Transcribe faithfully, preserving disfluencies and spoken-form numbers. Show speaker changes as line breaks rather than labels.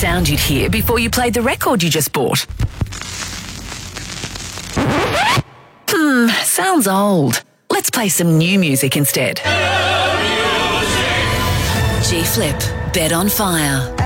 sound you'd hear before you played the record you just bought. Hmm, sounds old. Let's play some new music instead. G Flip, Bet on Fire.